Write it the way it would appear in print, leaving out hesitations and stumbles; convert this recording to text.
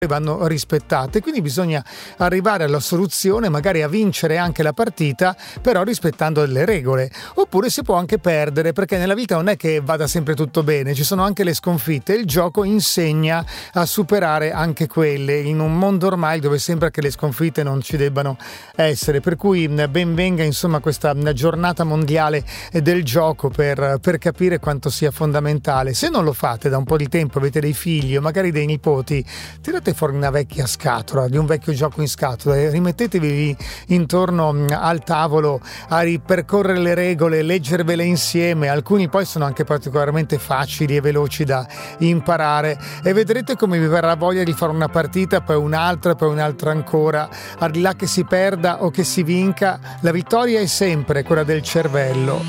vanno rispettate, quindi bisogna arrivare alla soluzione, magari a vincere anche la partita, però rispettando delle regole. Oppure si può anche perdere, perché nella vita non è che vada sempre tutto bene, ci sono anche le sconfitte. Il gioco insegna a superare anche quelle, in un mondo ormai dove sembra che le sconfitte non ci debbano essere, per cui ben venga insomma questa giornata mondiale del gioco per capire quanto sia fondamentale. Se non lo fate da un po' di tempo, avete dei figli o magari dei nipoti, tirate fuori una vecchia scatola, di un vecchio gioco in scatola, e rimettetevi intorno al tavolo a ripercorrere le regole, leggervele insieme. Alcuni poi sono anche particolarmente facili e veloci da imparare, e vedrete come vi verrà voglia di fare una partita, poi un'altra ancora. Al di là che si perda o che si vinca, la vittoria è sempre quella del cervello.